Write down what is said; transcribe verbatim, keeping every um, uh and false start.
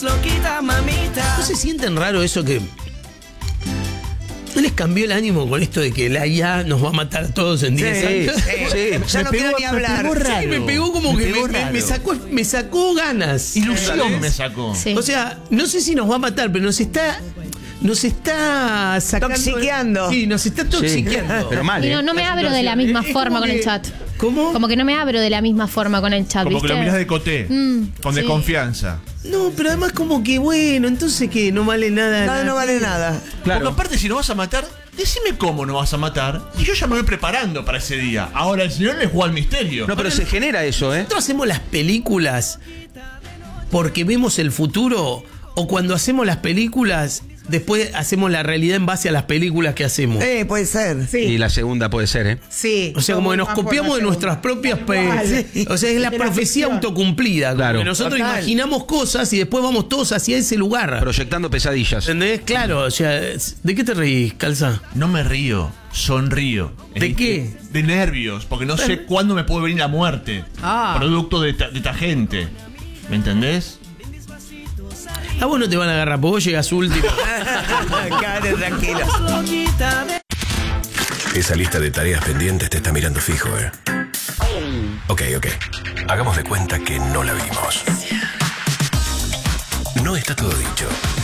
Loquita, mamita. ¿No se sienten raro eso que no les cambió el ánimo con esto de que la I A nos va a matar a todos en diez años? Sí, sí. Ya Me no pegó- quiero ni me hablar. pegó raro. Sí, me pegó como Me que pegó me, me- raro. me sacó, me sacó ganas. Ilusión me sacó. Sí. O sea, no sé si nos va a matar, pero nos está. Nos está sacando. Toxiqueando. Sí, nos está toxiqueando. Pero mal, Y ¿eh? no, no me abro de la misma Es como forma con que- el chat. ¿Cómo? Como que no me abro de la misma forma con el chat, Como ¿viste? que lo mirás de coté, Mm, con sí. desconfianza. No, pero además como que bueno, entonces que no vale nada. Nada, no vale nada. Claro. Porque aparte, si nos vas a matar, decime cómo nos vas a matar. Y yo ya me voy preparando para ese día. Ahora el señor le jugó al misterio. No, pero se genera eso, ¿eh? Nosotros hacemos las películas porque vemos el futuro, o cuando hacemos las películas, después hacemos la realidad en base a las películas que hacemos. Eh, puede ser. Y Sí. la segunda puede ser, ¿eh? Sí. O sea, como que nos Vamos por copiamos la de nuestras propias. pe- Igual. O sea, es la De la profecía ficción. autocumplida. Como Claro. que nosotros Total. imaginamos cosas y después vamos todos hacia ese lugar. Proyectando pesadillas. ¿Entendés? Claro, o sea, ¿de qué te reís, Calza? No me río, sonrío. ¿De Eh, qué? De nervios, porque no sé cuándo me puede venir la muerte. Ah. Producto de esta, de esta gente. ¿Me entendés? A vos no te van a agarrar, porque vos llegas último. Quédate tranquilo. Loquita de Esa lista de tareas pendientes te está mirando fijo, ¿eh? Ok, ok. Hagamos de cuenta que no la vimos. No está todo dicho.